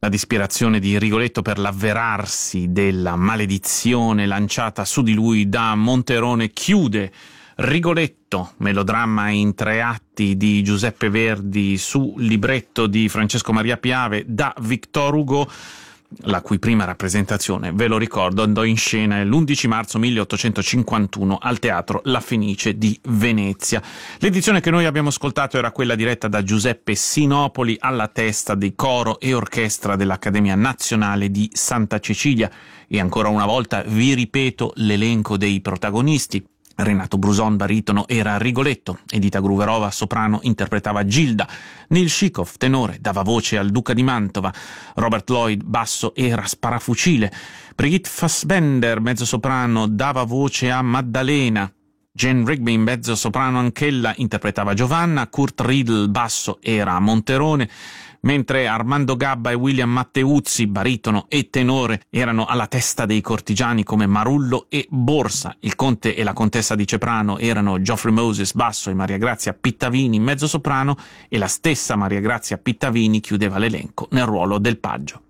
La disperazione di Rigoletto per l'avverarsi della maledizione lanciata su di lui da Monterone chiude Rigoletto, melodramma in 3 atti di Giuseppe Verdi su libretto di Francesco Maria Piave da Victor Hugo, la cui prima rappresentazione, ve lo ricordo, andò in scena l'11 marzo 1851 al Teatro La Fenice di Venezia. L'edizione che noi abbiamo ascoltato era quella diretta da Giuseppe Sinopoli alla testa di coro e orchestra dell'Accademia Nazionale di Santa Cecilia. E ancora una volta vi ripeto l'elenco dei protagonisti. Renato Bruson, baritono, era Rigoletto, Edita Gruberova, soprano, interpretava Gilda, Neil Shikov, tenore, dava voce al duca di Mantova, Robert Lloyd, basso, era sparafucile, Brigitte Fassbender, mezzosoprano, dava voce a Maddalena, Jane Rigby, mezzosoprano anch'ella, interpretava Giovanna, Kurt Riedl, basso, era Monterone, mentre Armando Gabba e William Matteuzzi, baritono e tenore, erano alla testa dei cortigiani come Marullo e Borsa. Il conte e la contessa di Ceprano erano Geoffrey Moses, basso, e Maria Grazia Pittavini, mezzosoprano, e la stessa Maria Grazia Pittavini chiudeva l'elenco nel ruolo del paggio.